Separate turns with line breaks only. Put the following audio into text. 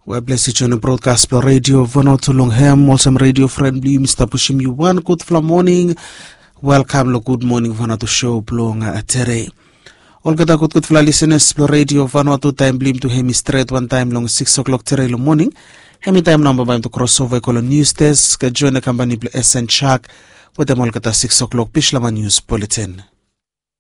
We're blessed to broadcast by radio Vanuatu Longhem, also radio friendly Mr. Pushim Yuan. Good morning. Welcome to Good Morning Vanuatu show blong tere. All good fla listeners by radio Vanuatu time blim to hemi straight one time long 6 o'clock tere in the morning. Hemi time number by to crossover call news desk join the company SN Shark with them all 6 o'clock Pishlama news bulletin.